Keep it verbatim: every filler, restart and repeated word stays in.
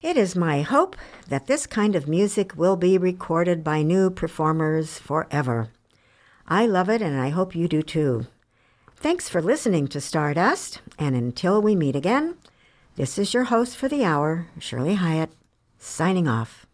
It is my hope that this kind of music will be recorded by new performers forever. I love it, and I hope you do too. Thanks for listening to Stardust, and until we meet again, this is your host for the hour, Shirley Hyatt, signing off.